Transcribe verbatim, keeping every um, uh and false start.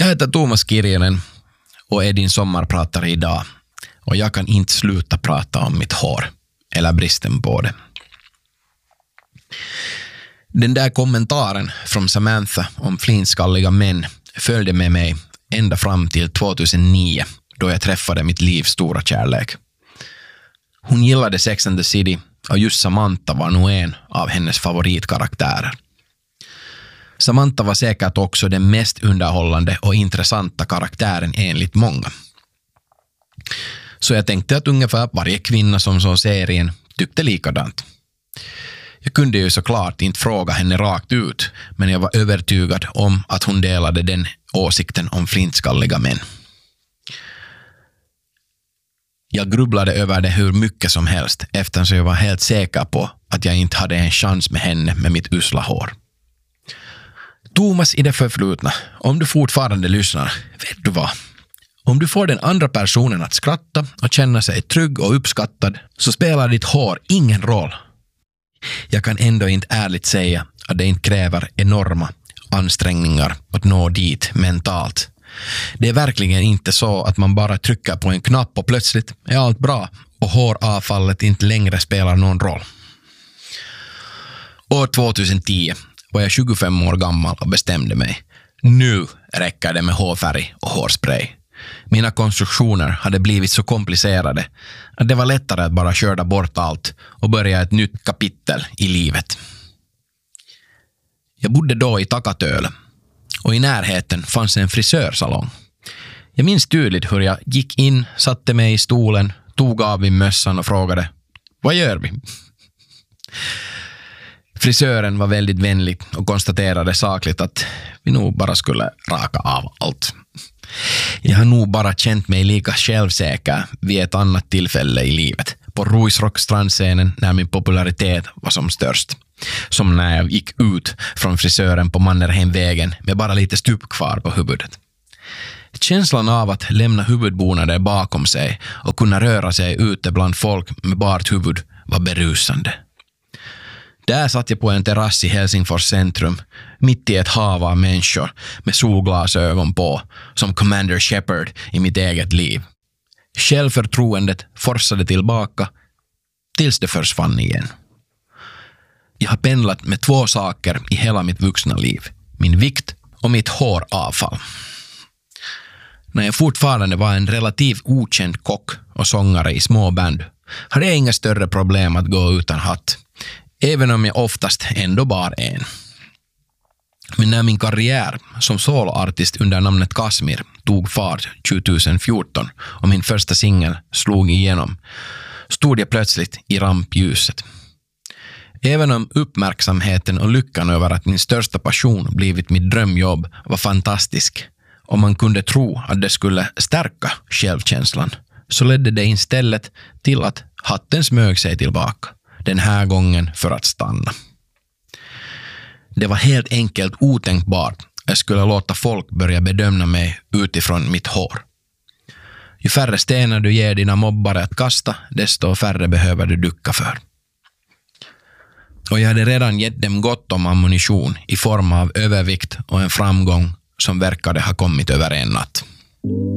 Jag heter Thomas Kirjonen och är din sommarpratare idag. Och jag kan inte sluta prata om mitt hår, eller bristen på det. Den där kommentaren från Samantha om flinskalliga män följde med mig ända fram till tjugohundranio, då jag träffade mitt livs stora kärlek. Hon gillade Sex and the City och just Samantha var nog en av hennes favoritkaraktärer. Samantha var säkert också den mest underhållande och intressanta karaktären enligt många. Så jag tänkte att ungefär varje kvinna som såg serien tyckte likadant. Jag kunde ju såklart inte fråga henne rakt ut, men jag var övertygad om att hon delade den åsikten om flintskalliga män. Jag grubblade över det hur mycket som helst eftersom jag var helt säker på att jag inte hade en chans med henne med mitt usla hår. Thomas i det förflutna, om du fortfarande lyssnar, vet du vad? Om du får den andra personen att skratta och känna sig trygg och uppskattad så spelar ditt hår ingen roll. Jag kan ändå inte ärligt säga att det inte kräver enorma ansträngningar att nå dit mentalt. Det är verkligen inte så att man bara trycker på en knapp och plötsligt är allt bra och håravfallet inte längre spelar någon roll. År tjugohundratio var jag tjugofem år gammal och bestämde mig. Nu räcker det med hårfärg och hårspray. Mina konstruktioner hade blivit så komplicerade att det var lättare att bara köra bort allt och börja ett nytt kapitel i livet. Jag bodde då i Takatöle och i närheten fanns en frisörsalong. Jag minns tydligt hur jag gick in, satte mig i stolen, tog av min mössan och frågade: vad gör vi? Frisören var väldigt vänlig och konstaterade sakligt att vi nog bara skulle raka av allt. Jag har nog bara känt mig lika självsäker vid ett annat tillfälle i livet. På Ruisrock-strandscenen när min popularitet var som störst. Som när jag gick ut från frisören på Mannerheimvägen med bara lite stup kvar på huvudet. Känslan av att lämna huvudbonader bakom sig och kunna röra sig ute bland folk med bart huvud var berusande. Där satt jag på en terrass i Helsingfors centrum, mitt i ett hav av människor med solglasögon på, som Commander Shepard i mitt eget liv. Självförtroendet forsade tillbaka tills det försvann igen. Jag har pendlat med två saker i hela mitt vuxna liv, min vikt och mitt håravfall. När jag fortfarande var en relativt okänd kock och sångare i små band hade jag inga större problem att gå utan hatt. Även om jag oftast ändå bar en. Men när min karriär som soloartist under namnet Kasmir tog fart tjugohundrafjorton och min första singel slog igenom, stod jag plötsligt i rampljuset. Även om uppmärksamheten och lyckan över att min största passion blivit mitt drömjobb var fantastisk och man kunde tro att det skulle stärka självkänslan, så ledde det istället till att hatten smög sig tillbaka. Den här gången för att stanna. Det var helt enkelt otänkbart att jag skulle låta folk börja bedöma mig utifrån mitt hår. Ju färre stenar du ger dina mobbare att kasta, desto färre behöver du ducka för. Och jag hade redan gett dem gott om ammunition i form av övervikt och en framgång som verkade ha kommit över en natt.